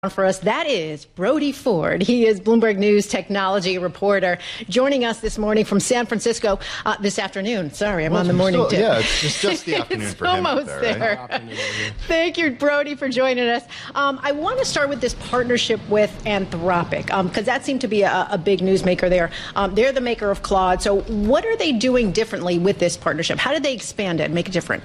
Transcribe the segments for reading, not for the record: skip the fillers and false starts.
For us, that is Brody Ford. He is Bloomberg News technology reporter, joining us this morning from San Francisco. This afternoon. Sorry, I'm on the morning tip. Yeah, it's just the afternoon it's for him. Almost there. Right? Thank you, Brody, for joining us. I want to start with this partnership with Anthropic, because that seemed to be a big newsmaker there. They're the maker of Claude. So what are they doing differently with this partnership? How did they expand it and make it different?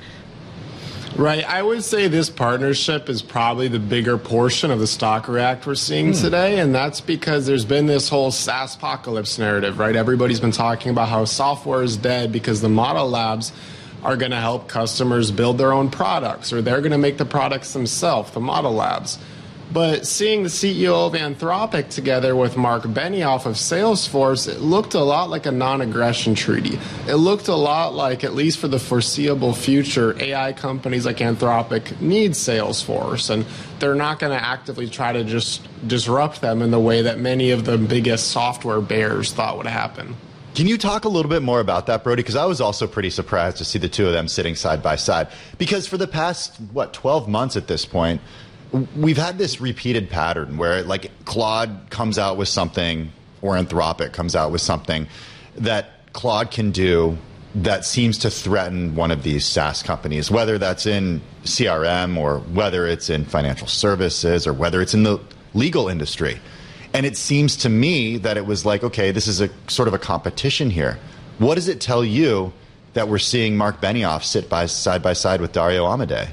Right. I would say this partnership is probably the bigger portion of the stock react we're seeing today, and that's because there's been this whole SaaS apocalypse narrative, right? Everybody's been talking about how software is dead because the model labs are going to help customers build their own products, or they're going to make the products themselves, the model labs. But seeing the CEO of Anthropic together with Mark Benioff of Salesforce, it looked a lot like a non-aggression treaty. It looked a lot like, at least for the foreseeable future, AI companies like Anthropic need Salesforce, and they're not going to actively try to just disrupt them in the way that many of the biggest software bears thought would happen. Can you talk a little bit more about that, Brody? Because I was also pretty surprised to see the two of them sitting side by side. Because for the past, 12 months at this point, we've had this repeated pattern where like Claude comes out with something, or Anthropic comes out with something that Claude can do that seems to threaten one of these SaaS companies, whether that's in CRM or whether it's in financial services or whether it's in the legal industry. And it seems to me that it was like, okay, this is a sort of a competition here. What does it tell you that we're seeing Mark Benioff sit side by side with Dario Amodei?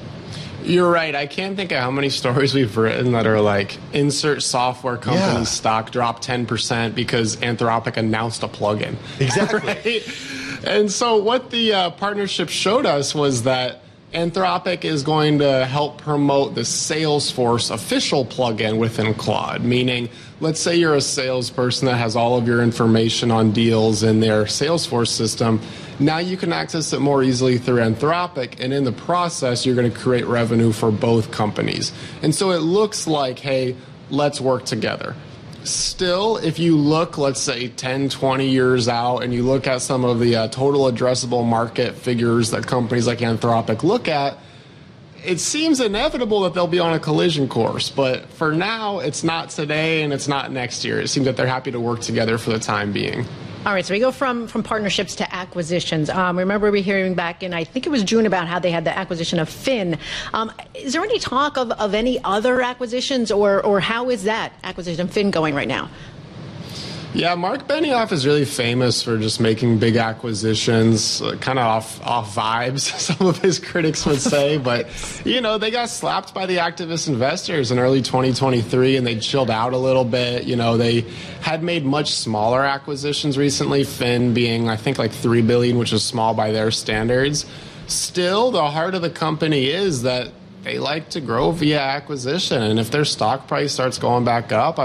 You're right. I can't think of how many stories we've written that are like, insert software company's stock dropped 10% because Anthropic announced a plugin. Exactly. Right? And so what the partnership showed us was that Anthropic is going to help promote the Salesforce official plugin within Claude, meaning, let's say you're a salesperson that has all of your information on deals in their Salesforce system. Now you can access it more easily through Anthropic, and in the process, you're going to create revenue for both companies. And so it looks like, hey, let's work together. Still, if you look, let's say, 10, 20 years out, and you look at some of the total addressable market figures that companies like Anthropic look at, it seems inevitable that they'll be on a collision course. But for now, it's not today and it's not next year. It seems that they're happy to work together for the time being. All right, so we go from partnerships to acquisitions. Remember we hearing back in, I think it was June, about how they had the acquisition of Fin. Is there any talk of any other acquisitions, or how is that acquisition of Fin going right now? Yeah, Mark Benioff is really famous for just making big acquisitions, kind of off vibes, some of his critics would say. But, they got slapped by the activist investors in early 2023, and they chilled out a little bit. They had made much smaller acquisitions recently, Fin being, I think, like $3 billion, which is small by their standards. Still, the heart of the company is that they like to grow via acquisition. And if their stock price starts going back up,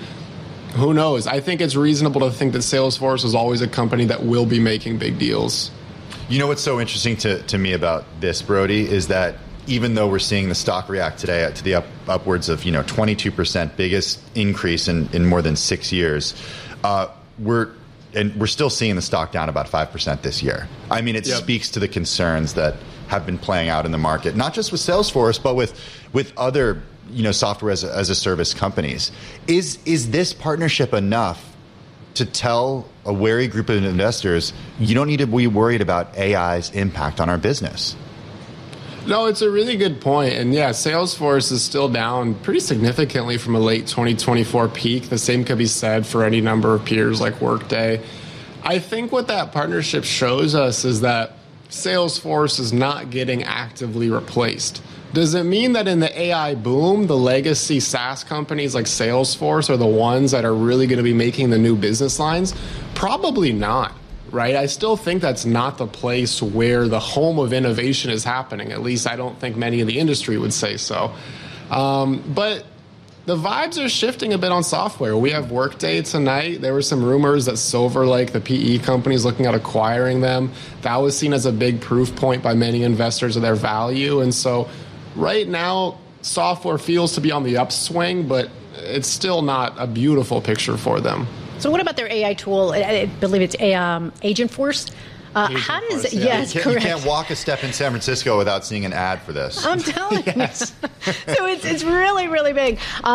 who knows? I think it's reasonable to think that Salesforce is always a company that will be making big deals. You know what's so interesting to me about this, Brody, is that even though we're seeing the stock react today to the upwards of 22%, biggest increase in more than 6 years, we're still seeing the stock down about 5% this year. It speaks to the concerns that have been playing out in the market, not just with Salesforce, but with other software as a service companies. Is this partnership enough to tell a wary group of investors, you don't need to be worried about AI's impact on our business? No, it's a really good point. And yeah, Salesforce is still down pretty significantly from a late 2024 peak. The same could be said for any number of peers like Workday. I think what that partnership shows us is that Salesforce is not getting actively replaced. Does it mean that in the AI boom, the legacy SaaS companies like Salesforce are the ones that are really going to be making the new business lines? Probably not, right? I still think that's not the place where the home of innovation is happening. At least I don't think many in the industry would say so. But the vibes are shifting a bit on software. We have Workday tonight. There were some rumors that Silver Lake, the PE company, is looking at acquiring them. That was seen as a big proof point by many investors of their value. And so right now, software feels to be on the upswing, but it's still not a beautiful picture for them. So what about their AI tool? I believe it's Agentforce. How does yes, you correct. can't walk a step in San Francisco without seeing an ad for this. I'm telling you. So it's really, really big.